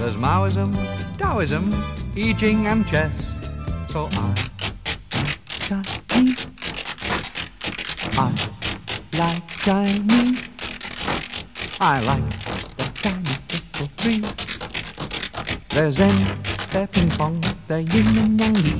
There's Maoism, Taoism, I Ching and chess. So Chinese. I like Chinese. I like the Chinese people free. There's Zen, there's Ping Pong, the Yin and Yang Li.